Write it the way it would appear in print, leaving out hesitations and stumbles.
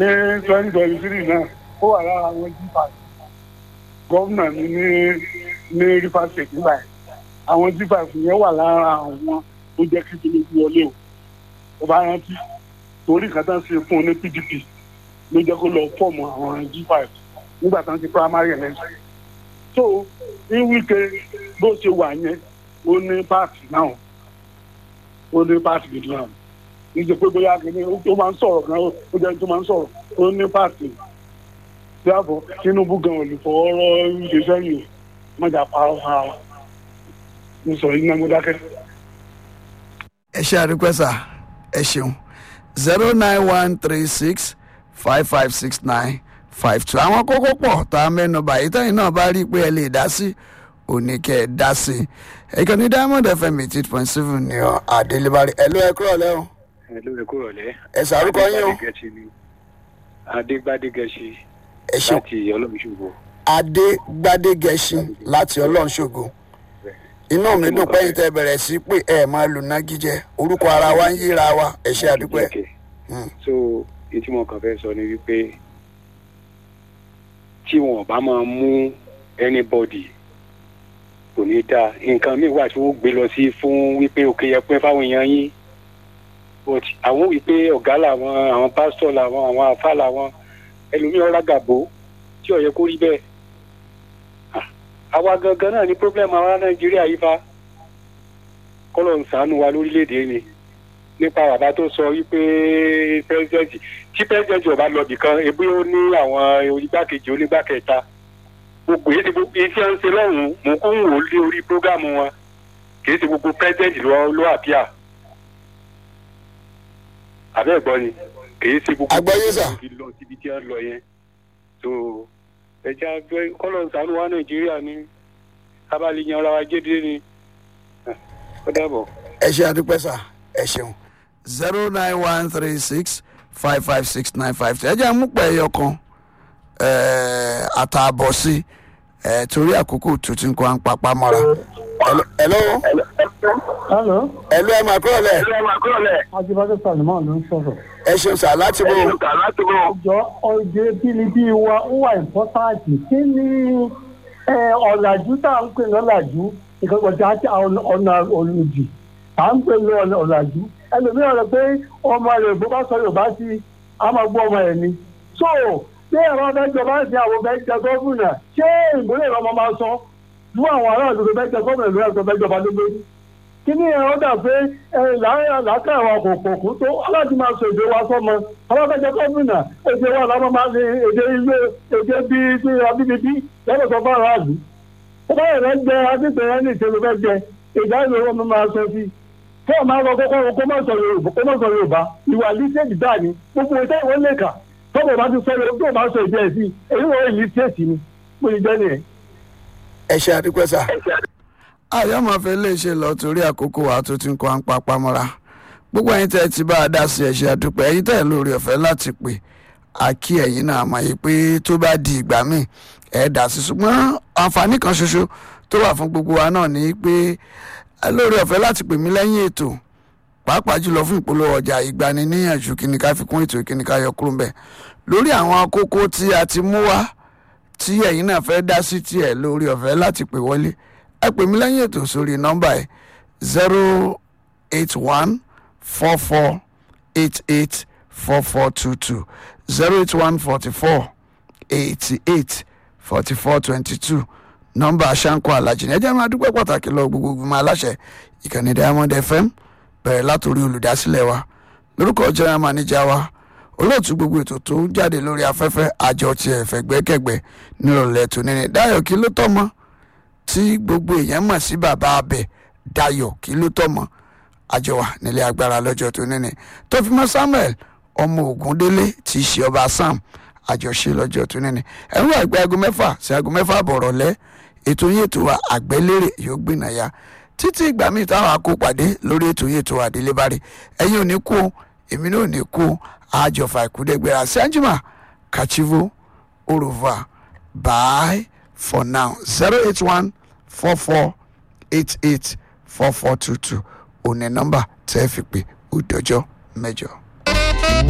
ní 2023 náà ó wà lára àwọn G5 gómìnà ní Rivers State nígbà yẹn àwọn G5 yẹn wà lára àwọn tó jẹ́ kí Tinubu wọlé o ó bá rántí torí nǹkan tán ṣe fún un ní PDP ló jẹ́ kó lọ fọ́ọ̀mù àwọn G5 nígbà tán ti primary election so ní Wike bó ṣe wà yẹn ó ní pààtì náà ó ní pààtì gidi náà níjẹ́ pé bóyá kìíní ó máa ń sọ̀rọ̀ gan ó jẹ́ tó máa ń sọ̀rọ̀ ó ní pààtì dáàbò Tinubu gan olùfọwọ́rọ́ ṣe sẹ́yìn mọ́jà parọ́ fara wa mo sọ yìí náà mo dákẹ́. ẹ ṣe àríkwẹ́sà ẹ ṣeun 09136556952 àwọn kókó pọ̀ tá a mẹ́nu báyìí tẹ́yìn náà bá rí i pé ẹ lè dá sí òní kẹ́ ẹ dá sí ìkànnì Diamond FM 88.7 ní Adélébárí ẹ ló ẹ kúrò lẹ́hìn. ẹ ló ẹ kúrò lẹ́. ẹ sàrúkọ yín o. Adégbádégẹṣin láti Ọlọ́runṣògo. Adégbádégẹṣin láti Ọlọ́runṣògo. Inú mi dùn pẹ́yìn tẹ́ bẹ̀rẹ̀ sí pé ẹ máa lù nágíjẹ orúkọ ara wa ń yíra wa ẹ ṣé àdúpẹ́. So ètí mo kàn fẹ́ sọ ni wípé tí wọn bá máa mú anybody kò ní dáa nǹkan míì wà tí wọ́n gbé lọ sí fún wípé òkè yẹ pé fáwọn èèyàn yín but àwọn wípé ọ̀gá làwọn àwọn pásítọ̀ làwọn àwọn àfáà làwọn ẹlòmíràn lágàbó tí ó yẹ kó rí bẹ́ẹ̀ àwa gangan náà ní problem àwa Nàìjíríà yìí fa kọ́lọ̀ ń ṣàánú wa lórílẹ̀‐èdè ni nípa bàbá tó sọ wípé pẹ́sidẹ́ntì tí pẹ́sidẹ́ntì ọba lọ bìkan ebi ó ní àwọn onígbàkejì onígbàkẹta gbogbo èyí tí iṣẹ́ ń ṣe lọ́hùn-ún mú kó ń wò lé orí prógámù wọn kì í ṣe gbogbo pẹ́sidẹ́ntì ló àpíà àbẹ́ ẹ̀gbọ́n ni kì í ṣe gbogbo pẹ́sidẹ́ntì lọ síbi tí wọ́n lọ yẹn so ẹja kọ́lọ̀ ń ṣàánú wa Nàìjíríà ni kábàlì yan ara wa gédé ni ó dàbọ̀. ẹ ṣe àdúpẹ́ sà ẹ ṣeun 09136556952 ẹ jẹ́ àmúpẹ̀ ẹyọ kan àtààbọ̀ sí torí àkókò tó ti ń kó à ń papá mọ́ra. hello. ẹ máa kúrò lẹ̀. Ajíbádé Salimon ló ń sọ̀rọ̀. ẹ ṣeun sà láti bò. ọjọ́ ọdẹ bílíbí wa ó wà ìmpọ́táàtì kí ni ọ̀làjú tá à ń pè lọ́làjú ìkọ̀gbọ̀dá ọ̀nà olùdì à ń pè ní ọ̀làjú ẹlòmíràn rẹ̀ pé ọmọ rẹ̀ bó bá sọ Yorùbá sí a máa gbọ́ ọmọ ẹ̀ ni. so bí ẹ̀rọ ọ̀bẹ́jọba ti àwọn ọ̀bẹ́jọ gọ́fúnà ṣé ìgbélé ìrọmọ máa sọ fún àwọn aráàlú tó bẹ́jọ gọ́fúnà lórí ẹ̀sọ́ bẹ́jọba ló lórí. kí ni ẹ̀rọ dà pé làákà àwọn kòkòkò tó aláàtí máa sọ èdè wa sọmọ ọlọ́bẹ́jọ gọ́fúnà èdè wa làwọn máa ṣe èdè ilé èdè bíi abínibí lọ́dọ̀ sọ fún aráàlú. ó bá yẹn jẹ adébẹ̀rẹ̀ ní ìṣèlú fẹ́ jẹ ìdá ìlú ọmọ máa sọ sí kí ọ máa lọ kókó kó má sọ Yorùbá ìwà lísẹ́ẹ̀tì dáa ni gbogbo ìṣe ìwé lè kà tọ́pọ̀ bá ti sọ Yorùbá tó bá sọ ìdí ẹ̀ sí èyí wọ́n èyí lísẹ́ẹ̀tì ni mo ní jẹ́ nìyẹn. ẹ ṣe àdúpẹ́ sà. àyà máa fẹ́ lè ṣe lọ torí àkókò wa tó ti ń kó à ń papá mọ́ra gbogbo ẹ̀yin tẹ́ ẹ ti bá a dá sí ẹ ṣe àdúpẹ́ ẹ̀yin tẹ́ ẹ lórí ọ̀fẹ́ láti pè àkí ẹ̀yin náà mọ̀ yìí pé tó bá di ìgbà míì ẹ̀ dá sí ṣùgbọ́n àǹfààní kan ṣoṣo tó wà fún gbogbo wa náà ni pé lórí ọ̀fẹ́ láti pè mí lẹ́yìn ètò pàápàá jùlọ fún ìpolówó ọjà ìgbaniníyànjú kí ni ká fi kún ètò kí ni ká yọ kúrò ńbẹ̀ lórí àwọn kókó tí a ti mú wá tí ẹ̀yin náà fẹ́ dá sí tiẹ̀ lórí ọ̀fẹ́ láti pè wọlé ẹ pè mí lẹ́yìn ètò sórí nọ́mbà ẹ̀ 08144884422 08144884422 nọ́mbà Ṣáńkó Alájì ní ẹ jẹ́ máa dúpẹ́ pàtàkì lọ gbogbo ìgbìmọ̀ aláṣẹ ìkànnì Diamond FM bẹ̀rẹ̀ látòrí olùdásílẹ̀ wa lórúkọ general manager wa olóòtú gbogbo ètò tó ń jáde lórí afẹ́fẹ́ àjọ tiẹ̀ fẹ̀gbẹ́kẹ̀gbẹ́ nírọ̀lẹ́ tó níní Dayọ̀ kí ló tọ́ mọ́ tí gbogbo èèyàn mọ̀ sí bàbá abẹ Dayọ̀ kí ló tọ́ mọ́ àjọ wa nílé agbára lọ́jọ́ tó níní tó fi mọ́ Samuel ọmọ Ògúndélé tí í ṣe ọba Sam àjọṣe lọ́jọ́ tó níní ẹ̀rọ àgbẹ̀ aago 6 sí aago 7 bọ̀rọ̀ lẹ́ ètò yìí ètò wa àgbẹ̀lérè yóò gbìnàyà títí ìgbà míì táwọn akó pàdé lórí ètò yìí ètò Adélébárí ẹ̀yin ò ní kú èmi náà ò ní kú àjọfà ìkúdẹ́gbẹ̀rẹ̀ Sanjima Kachivo Orova bye for now 08144884422 òní nọ́mbà tẹ́ fi pé ó dọjọ́ mẹ́jọ.